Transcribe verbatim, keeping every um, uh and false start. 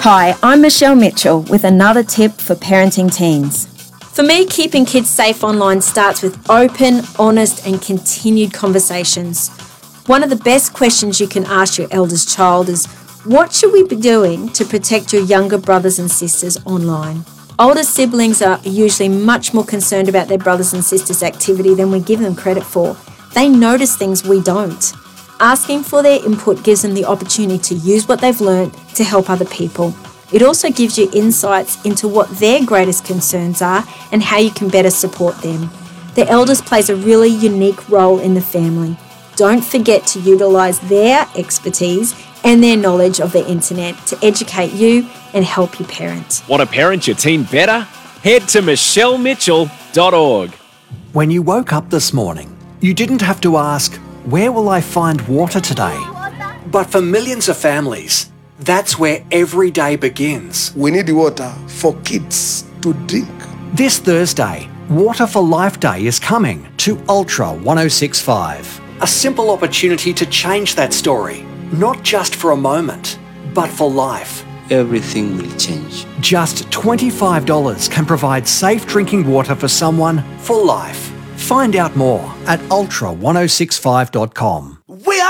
Hi, I'm Michelle Mitchell with another tip for parenting teens. For me, keeping kids safe online starts with open, honest and continued conversations. One of the best questions you can ask your eldest child is, what should we be doing to protect your younger brothers and sisters online? Older siblings are usually much more concerned about their brothers and sisters' activity than we give them credit for. They notice things we don't. Asking for their input gives them the opportunity to use what they've learned to help other people. It also gives you insights into what their greatest concerns are and how you can better support them. The eldest plays a really unique role in the family. Don't forget to utilise their expertise and their knowledge of the internet to educate you and help you parent. Want to parent your teen better? Head to michelle mitchell dot org. When you woke up this morning, you didn't have to ask, where will I find water today? But for millions of families, that's where every day begins. We need the water for kids to drink. This Thursday, Water for Life Day is coming to Ultra one oh six point five. A simple opportunity to change that story, not just for a moment, but for life. Everything will change. Just twenty-five dollars can provide safe drinking water for someone for life. Find out more at ultra one oh six five dot com.